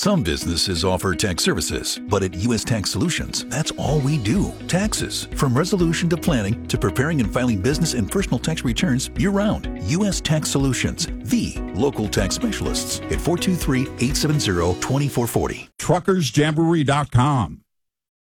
Some businesses offer tax services, but at U.S. Tax Solutions, that's all we do. Taxes. From resolution to planning to preparing and filing business and personal tax returns year-round. U.S. Tax Solutions, the local tax specialists at 423-870-2440. TruckersJamboree.com.